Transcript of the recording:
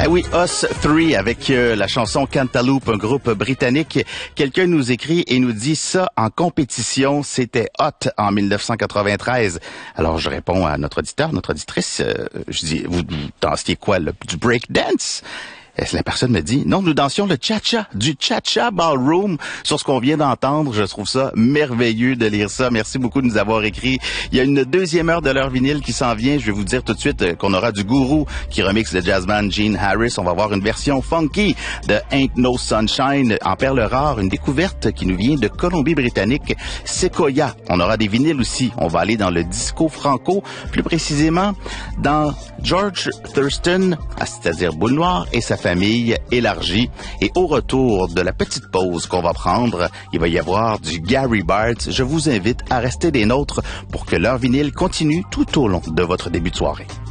Ah oui, Us 3 avec la chanson Cantaloupe, un groupe britannique. Quelqu'un nous écrit et nous dit ça en compétition, c'était hot en 1993. Alors je réponds à notre auditeur, notre auditrice, je dis, vous dansiez quoi, du breakdance? La personne me dit, non, nous dansions le cha-cha, du cha-cha ballroom sur ce qu'on vient d'entendre. Je trouve ça merveilleux de lire ça. Merci beaucoup de nous avoir écrit. Il y a une deuxième heure de l'heure vinyle qui s'en vient. Je vais vous dire tout de suite qu'on aura du Gourou qui remixe le jazzman Gene Harris. On va avoir une version funky de Ain't No Sunshine en perles rares, une découverte qui nous vient de Colombie-Britannique, Sequoia. On aura des vinyles aussi. On va aller dans le disco franco, plus précisément dans George Thurston, c'est-à-dire Boule Noire et sa famille élargie. Et au retour de la petite pause qu'on va prendre, il va y avoir du Gary Bartz. Je vous invite à rester des nôtres pour que l'heure vinyle continue tout au long de votre début de soirée.